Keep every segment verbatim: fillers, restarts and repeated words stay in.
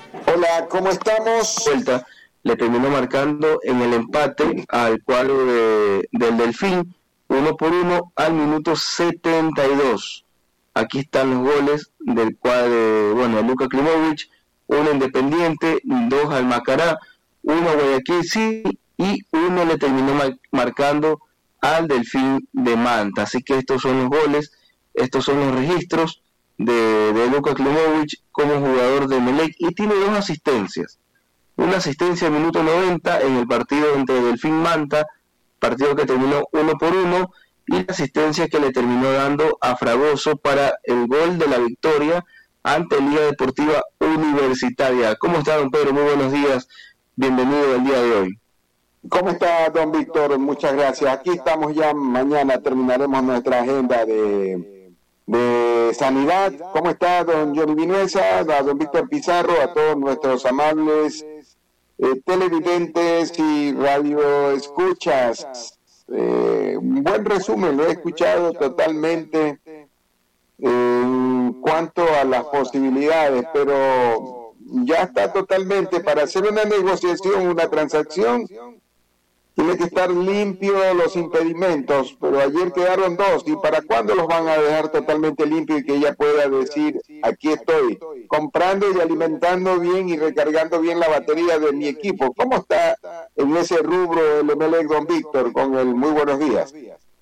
Hola, ¿cómo estamos? Vuelta le terminó marcando en el empate al cuadro de, del Delfín, uno por uno al minuto setenta y dos. Aquí están los goles del cuadro, bueno, de Luka Klimovic, uno Independiente, dos al Macará, uno a Guayaquil City y uno le terminó mar- marcando al Delfín de Manta. Así que estos son los goles, estos son los registros de, de Luka Klimovic como jugador de Emelec, y tiene dos asistencias. Una asistencia al minuto noventa en el partido entre Delfín Manta, partido que terminó uno por uno, y la asistencia que le terminó dando a Fragoso para el gol de la victoria ante Liga Deportiva Universitaria. ¿Cómo está, don Pedro? Muy buenos días, bienvenido el día de hoy. ¿Cómo está, don Víctor? Muchas gracias. Aquí estamos ya, mañana terminaremos nuestra agenda de, de sanidad. ¿Cómo está, don Johnny Vinuesa, a don Víctor Pizarro, a todos nuestros amables eh, televidentes y radioescuchas? Eh, un buen resumen, lo he escuchado totalmente en cuanto a las posibilidades, pero ya está totalmente, para hacer una negociación, una transacción, tiene que estar limpio los impedimentos, pero ayer quedaron dos, ¿y para cuándo los van a dejar totalmente limpios y que ella pueda decir, aquí estoy, comprando y alimentando bien y recargando bien la batería de mi equipo? ¿Cómo está en ese rubro el Emelec, don Víctor, con el muy buenos días?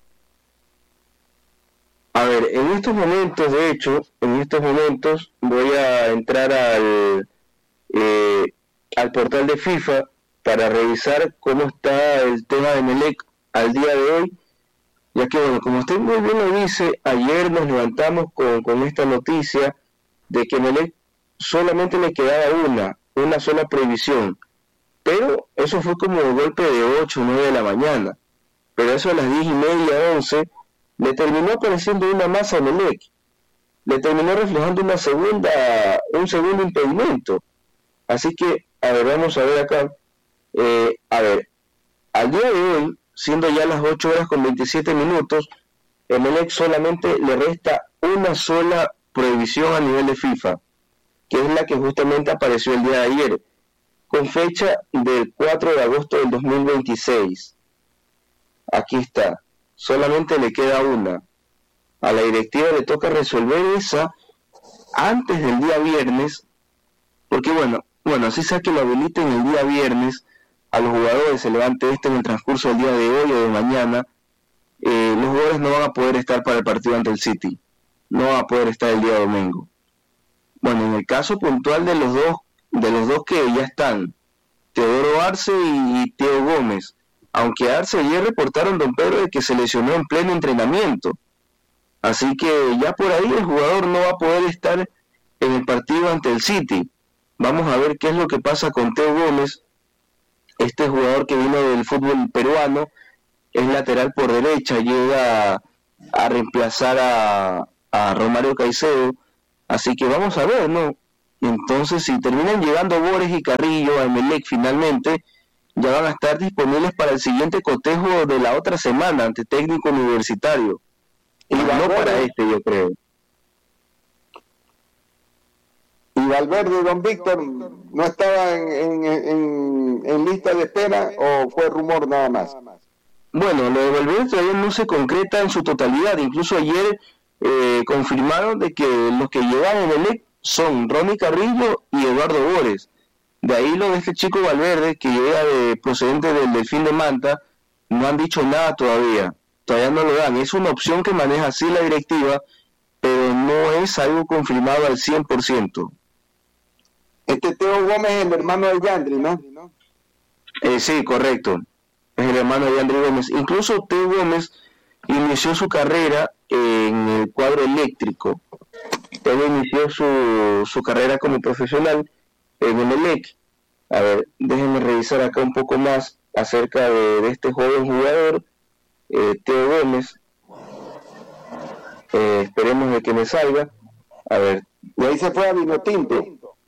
A ver, en estos momentos, de hecho, en estos momentos voy a entrar al, eh, al portal de FIFA para revisar cómo está el tema de Emelec al día de hoy, ya que, bueno, como usted muy bien lo dice, ayer nos levantamos con, con esta noticia de que Emelec solamente le quedaba una, una sola prohibición, pero eso fue como un golpe de ocho o nueve de la mañana, pero eso a las diez y media, once, le terminó apareciendo una más a Emelec, le terminó reflejando una segunda, un segundo impedimento. Así que, a ver, vamos a ver acá, eh, a ver, al día de hoy, siendo ya las ocho horas con veintisiete minutos, Emelec solamente le resta una sola prohibición a nivel de FIFA, que es la que justamente apareció el día de ayer, con fecha del cuatro de agosto del dos mil veintiséis. Aquí está. Solamente le queda una. A la directiva le toca resolver esa antes del día viernes, porque bueno, bueno, así sea que lo habiliten el día viernes, a los jugadores se levante esto en el transcurso del día de hoy o de mañana, eh, los jugadores no van a poder estar para el partido ante el City, no van a poder estar el día domingo. Bueno, en el caso puntual de los dos, de los dos que ya están, Teodoro Arce y Teo Gómez, aunque Arce ayer reportaron, don Pedro, de que se lesionó en pleno entrenamiento. Así que ya por ahí el jugador no va a poder estar en el partido ante el City. Vamos a ver qué es lo que pasa con Teo Gómez, este jugador que vino del fútbol peruano, es lateral por derecha, llega a, a reemplazar a, a Romario Caicedo. Así que vamos a ver, ¿no? Entonces, si terminan llegando Borges y Carrillo a Emelec finalmente, ya van a estar disponibles para el siguiente cotejo de la otra semana ante Técnico Universitario, y no Valverde, para este, yo creo. ¿Y Valverde, don Víctor, no estaba en, en, en, en lista de espera o fue rumor nada más? Bueno, lo de Valverde todavía no se concreta en su totalidad. Incluso ayer eh, confirmaron de que los que llegan en Emelec son Ronnie Carrillo y Eduardo Bores. De ahí lo de este chico Valverde, que llega de procedente del Delfín de Manta, no han dicho nada todavía, todavía no lo dan. Es una opción que maneja así la directiva, pero no es algo confirmado al cien por ciento. Este Teo Gómez es el hermano de Yandri, ¿no? Eh, sí, correcto, es el hermano de Yandri Gómez. Incluso Teo Gómez inició su carrera en el cuadro eléctrico. Él inició su, su carrera como profesional en Emelec. A ver, déjenme revisar acá un poco más acerca de, de este joven jugador, eh, Teo Gómez. Eh, esperemos de que me salga. A ver. Y ahí se fue a Vinotinto.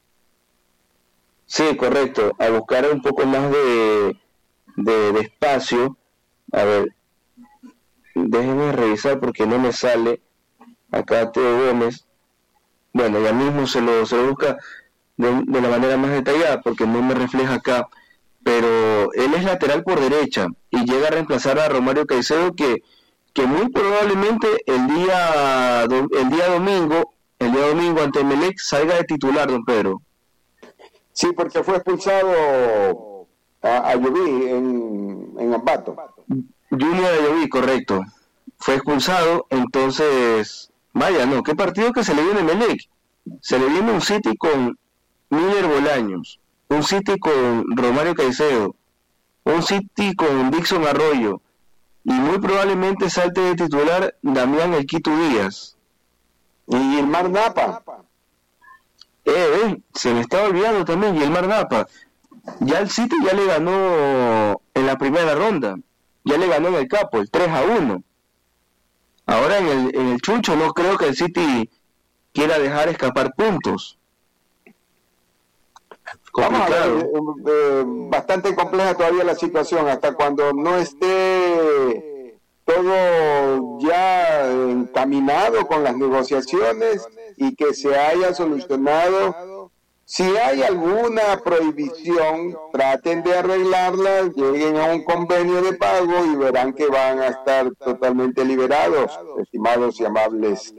Sí, correcto, a buscar un poco más de, de, de espacio. A ver, déjenme revisar porque no me sale acá Teo Gómez. Bueno, ya mismo se lo, se lo busca. de, de la manera más detallada porque no me refleja acá, pero él es lateral por derecha y llega a reemplazar a Romario Caicedo que, que muy probablemente el día el día domingo el día domingo ante Emelec salga de titular, don Pedro. Sí, porque fue expulsado a Ayoví en, en Ambato. Junior Ayoví, correcto. Fue expulsado, entonces, vaya, no, qué partido que se le viene a Emelec. Se le viene un City con Miller Bolaños, un City con Romario Caicedo, un City con Dixon Arroyo, y muy probablemente salte de titular Damián El Quito Díaz. Y el Mar Napa. Eh, eh, se me estaba olvidando también, y el Mar Napa. Ya el City ya le ganó en la primera ronda, ya le ganó en el Capo, el tres a uno. Ahora en el, en el Chuncho no creo que el City quiera dejar escapar puntos. Vamos a ver, eh, eh, bastante compleja todavía la situación, hasta cuando no esté todo ya encaminado con las negociaciones y que se haya solucionado. Si hay alguna prohibición, traten de arreglarla, lleguen a un convenio de pago y verán que van a estar totalmente liberados, estimados y amables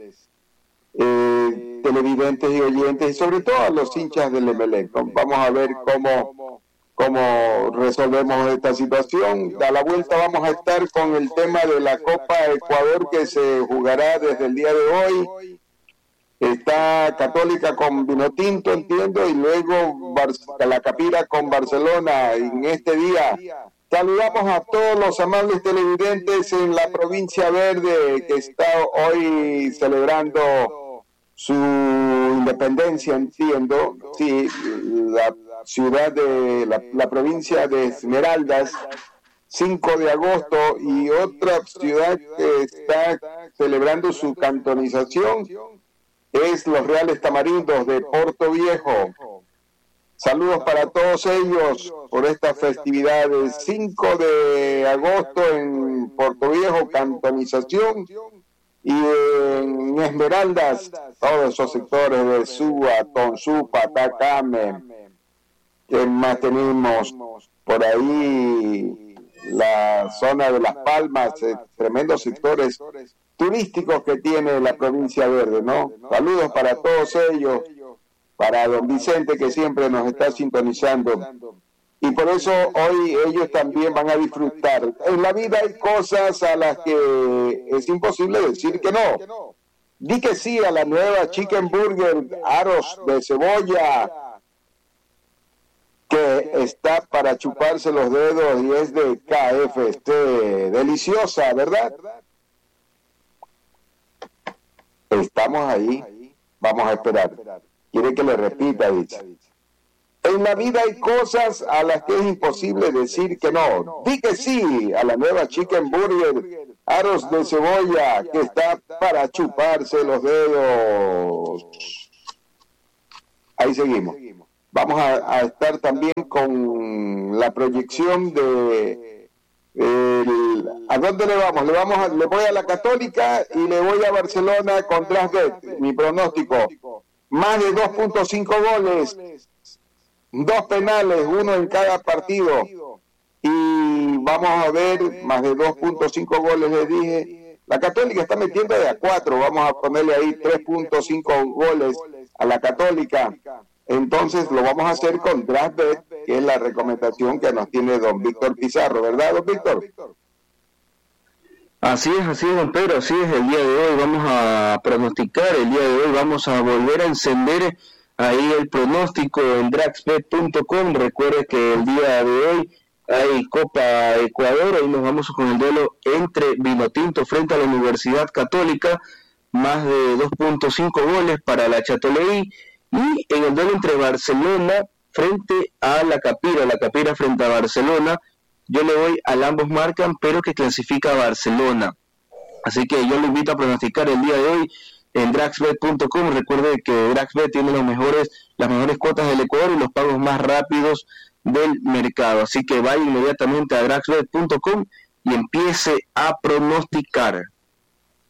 eh, televidentes y oyentes, y sobre todo a los hinchas del Emelec. Vamos a ver cómo, cómo resolvemos esta situación. A la vuelta vamos a estar con el tema de la Copa Ecuador que se jugará desde el día de hoy. Está Católica con Vinotinto, entiendo, y luego Bar- la Capira con Barcelona en este día. Saludamos a todos los amables televidentes en la provincia verde que está hoy celebrando su independencia, entiendo. Sí, la ciudad de la, la provincia de Esmeraldas, cinco de agosto, y otra ciudad que está celebrando su cantonización es los Reales Tamarindos de Porto Viejo. Saludos para todos ellos por estas festividades. cinco de agosto en Porto Viejo, cantonización, y en Esmeraldas, todos esos sectores de Suba, Tonsupa, Tacame. ¿Qué más tenemos? Por ahí la zona de Las Palmas, eh, tremendos sectores turísticos que tiene la provincia verde, ¿no? Saludos para todos ellos, para don Vicente que siempre nos está sintonizando, y por eso hoy ellos también van a disfrutar. En la vida hay cosas a las que es imposible decir que no. Di que sí a la nueva Chicken Burger Aros de cebolla, que está para chuparse los dedos y es de K F C, deliciosa, ¿verdad? Estamos ahí, vamos a esperar. Quiere que le repita, dice. En la vida hay cosas a las que es imposible decir que no. Di que sí a la nueva Chicken Burger Aros de cebolla, que está para chuparse los dedos. Ahí seguimos. Vamos a, a estar también con la proyección de... El, ¿a dónde le vamos? Le vamos a, le voy a la Católica y le voy a Barcelona con Drasbet. Mi pronóstico: más de dos punto cinco goles, dos penales, uno en cada partido, y vamos a ver más de dos punto cinco goles. Les dije, la Católica está metiendo de a cuatro, vamos a ponerle ahí tres punto cinco goles a la Católica. Entonces lo vamos a hacer con Drasbet, que es la recomendación que nos tiene don Víctor Pizarro, ¿verdad, don Víctor? Así es, así es, don Pedro, así es. El día de hoy vamos a pronosticar, el día de hoy vamos a volver a encender ahí el pronóstico en Draxbet punto com. Recuerde que el día de hoy hay Copa Ecuador, ahí nos vamos con el duelo entre Vinotinto frente a la Universidad Católica, más de dos punto cinco goles para la Châtellerault. Y en el duelo entre Barcelona frente a la Capira, la Capira frente a Barcelona, yo le voy al ambos marcan, pero que clasifica a Barcelona. Así que yo lo invito a pronosticar el día de hoy en Draxbet punto com. Recuerde que Draxbet tiene los mejores, las mejores cuotas del Ecuador y los pagos más rápidos del mercado. Así que vaya inmediatamente a Draxbet punto com y empiece a pronosticar.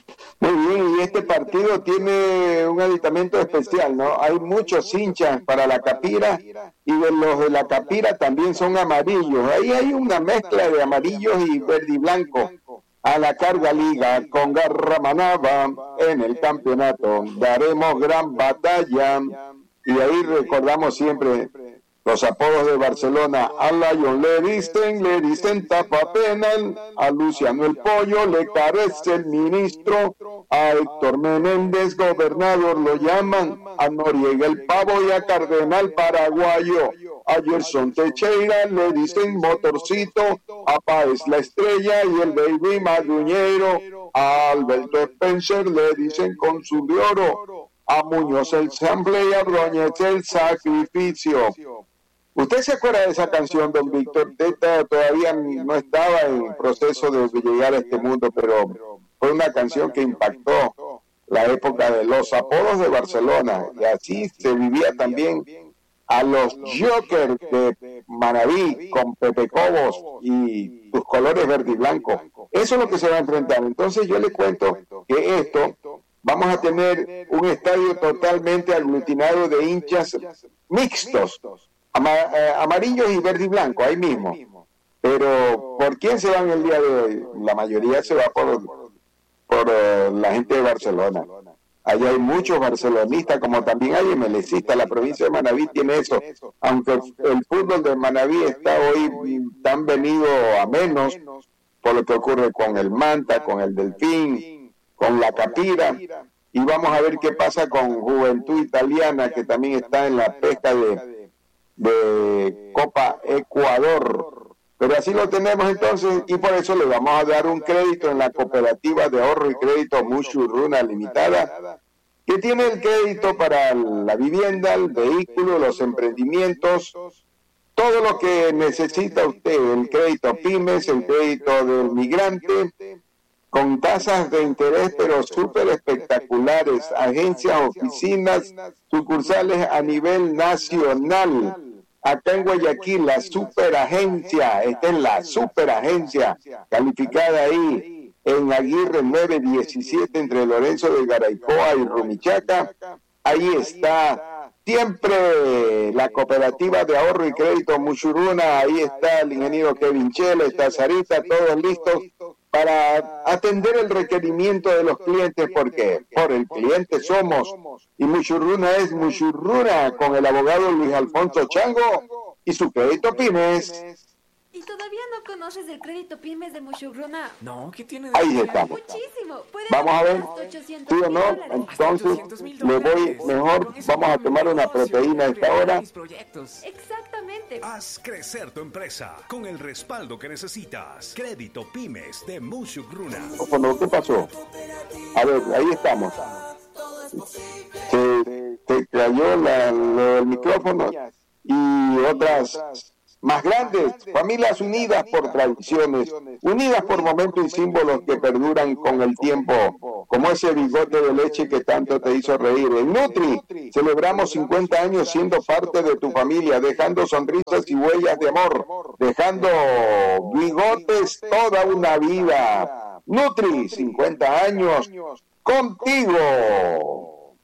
Muy bien, y este partido tiene un aditamento especial, ¿no? Hay muchos hinchas para la Capira y de los de la Capira también son amarillos. Ahí hay una mezcla de amarillos y verde y blanco. A la carga liga con Garra Manaba en el campeonato. Daremos gran batalla. Y ahí recordamos siempre los apodos de Barcelona. A Lion le dicen, le dicen tapa penal. A Luciano el Pollo le carece el ministro. A Héctor Menéndez, gobernador, lo llaman. A Noriega el Pavo y a Cardenal Paraguayo. A Gerson Teixeira le dicen motorcito. A Páez la estrella y el baby Maduñero. A Alberto Spencer le dicen cónsul de oro. A Muñoz el sample y a Ordóñez el sacrificio. ¿Usted se acuerda de esa canción, don Víctor? Usted todavía no estaba en proceso de llegar a este mundo, pero fue una canción que impactó la época de los apodos de Barcelona. Y así se vivía también a los Jokers de Manaví con Pepe Cobos y sus colores verde y blanco. Eso es lo que se va a enfrentar. Entonces yo le cuento que esto, vamos a tener un estadio totalmente aglutinado de hinchas mixtos, amarillos y verde y blanco, ahí mismo. Pero ¿por quién se van el día de hoy? La mayoría se va por, por uh, la gente de Barcelona. Allá hay muchos barcelonistas, como también hay MLCistas. La provincia de Manaví tiene eso. Aunque el fútbol de Manaví está hoy tan venido a menos por lo que ocurre con el Manta, con el Delfín, con la Capira. Y vamos a ver qué pasa con Juventud Italiana, que también está en la pesca de de Copa Ecuador. Pero así lo tenemos entonces, y por eso le vamos a dar un crédito en la cooperativa de ahorro y crédito Mushuruna Limitada, que tiene el crédito para la vivienda, el vehículo, los emprendimientos, todo lo que necesita usted, el crédito pymes, el crédito del migrante, con tasas de interés pero súper espectaculares, agencias, oficinas, sucursales a nivel nacional. Acá en Guayaquil, la superagencia, esta es la superagencia, calificada ahí en Aguirre nueve diecisiete entre Lorenzo de Garaycoa y Rumichaca. Ahí está siempre la cooperativa de ahorro y crédito Mushuruna, ahí está el ingeniero Kevin Chela, está Sarita, todos listos para atender el requerimiento de los clientes, porque por el cliente somos, y Mushuruna es Mushuruna, con el abogado Luis Alfonso Chango y su crédito pymes. ¿Y todavía no conoces el crédito pymes de Mushuruna? No, ¿qué tiene de Ahí está. Muchísimo. Puede Vamos a ver, ochocientos sí o no, entonces le voy mejor, vamos a tomar una proteína a esta hora. Exactamente. Haz crecer tu empresa con el respaldo que necesitas. Crédito Pymes de Mushuruna. ¿Qué pasó? A ver, ahí estamos. Se, se cayó la, lo, el micrófono y otras más grandes, familias unidas por tradiciones, unidas por momentos y símbolos que perduran con el tiempo, como ese bigote de leche que tanto te hizo reír. En Nutri celebramos cincuenta años siendo parte de tu familia, dejando sonrisas y huellas de amor, dejando bigotes toda una vida. Nutri, cincuenta años contigo.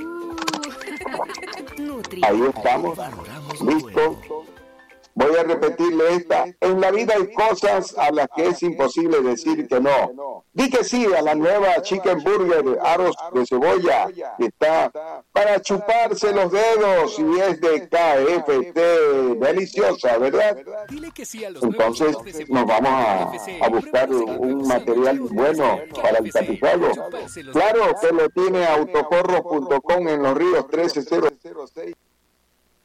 Ahí estamos, listo. Voy a repetirle esta. En la vida hay cosas a las que es imposible decir que no. Di que sí a la nueva Chicken Burger, aros de cebolla, que está para chuparse los dedos y es de K F T. Deliciosa, ¿verdad? Entonces nos vamos a, a buscar un material bueno para el tapizado. Claro que lo tiene autocorro punto com en Los Ríos trece cero cero seis.